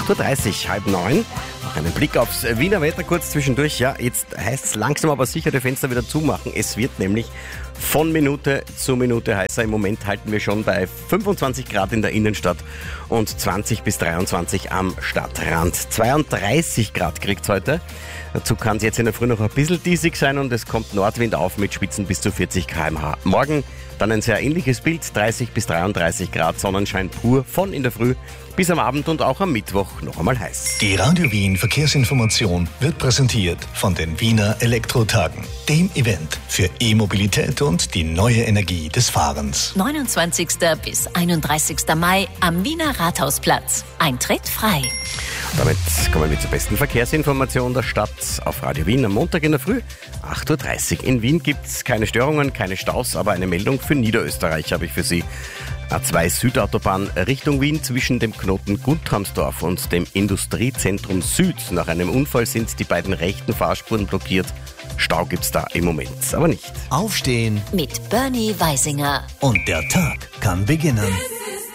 8.30 Uhr, 8:30. Noch einen Blick aufs Wiener Wetter kurz zwischendurch. Ja, jetzt heißt es langsam aber sicher die Fenster wieder zumachen. Es wird nämlich von Minute zu Minute heißer. Im Moment halten wir schon bei 25 Grad in der Innenstadt und 20 bis 23 am Stadtrand. 32 Grad kriegt es heute. Dazu kann es jetzt in der Früh noch ein bisschen diesig sein und es kommt Nordwind auf mit Spitzen bis zu 40 km/h. Morgen dann ein sehr ähnliches Bild, 30 bis 33 Grad, Sonnenschein pur von in der Früh bis am Abend und auch am Mittwoch noch einmal heiß. Die Radio Wien Verkehrsinformation wird präsentiert von den Wiener Elektrotagen, dem Event für E-Mobilität und die neue Energie des Fahrens. 29. bis 31. Mai am Wiener Rathausplatz. Eintritt frei. Damit kommen wir zur besten Verkehrsinformation der Stadt auf Radio Wien am Montag in der Früh, 8.30 Uhr. In Wien gibt es keine Störungen, keine Staus, aber eine Meldung für Niederösterreich habe ich für Sie. A2 Südautobahn Richtung Wien zwischen dem Knoten Guntramsdorf und dem Industriezentrum Süd. Nach einem Unfall sind die beiden rechten Fahrspuren blockiert. Stau gibt's da im Moment aber nicht. Aufstehen Mit Bernie Weisinger. und der Tag kann beginnen.